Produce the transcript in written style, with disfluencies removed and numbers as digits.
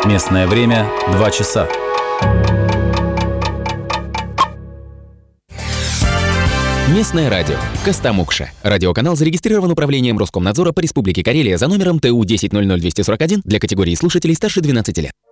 Местное время 2 часа. Местное радио. Костомукша. Радиоканал зарегистрирован Управлением Роскомнадзора по Республике Карелия за номером ТУ 1000241 для категории слушателей старше 12 лет.